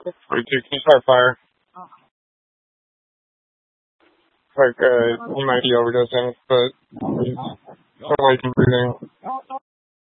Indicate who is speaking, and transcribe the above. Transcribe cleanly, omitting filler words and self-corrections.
Speaker 1: 42, can you start fire? Like, you might be overdosing, but so like breathing.